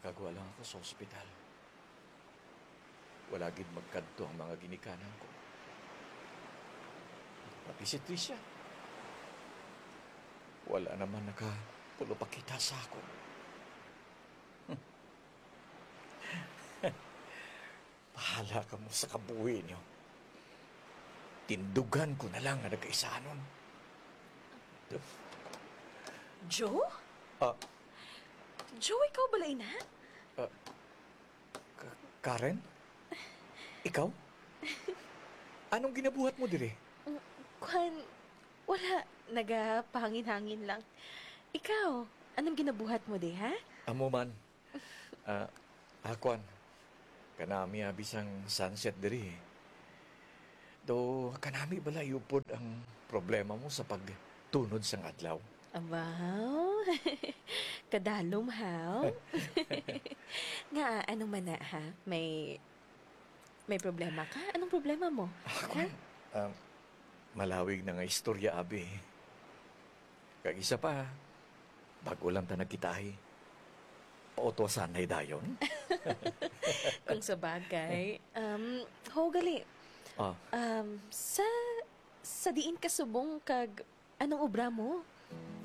Nakagwa lang ako sa ospital. Wala gid magkadto ang mga ginikanan ko. Pati si Tricia. Wala naman nakapulo pakita sa ako. Bahala ka mo sa kabuhi niyo. Tindugan ko na lang na nagkaisanon. Joe? Ah, Joe, ikaw balay na? Karen? Ikaw? Anong ginabuhat mo dire? Kwan, wala. Nagapahangin-hangin lang. Ikaw, anong ginabuhat mo di, ha? Amo man. Akwan. Kanami abisang sunset diri. Do kanami bala yupod ang problema mo sa pagtunod sang adlaw. Abaw. Kadalom, ha? Nga, anong mana, ha? May problema ka? Anong problema mo? Ha? Malawig na nga istorya, abi. Kag isa pa, bago lang ta nagkitahi. Oto sanay dayon. Kung sa bagay. Ho, gali. Ah, Sa diin ka subong kag anong obra mo?